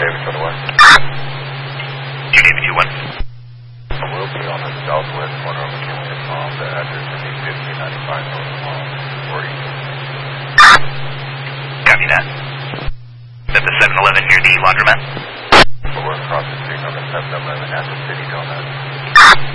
David to the west. You David, you west. We'll be on the southwest corner of McKinley and Palm. The address is 1595 North Palm, 40. Copy that. Is that the 7-Eleven near the laundromat? We're across the street from the 7-Eleven at the City Donut.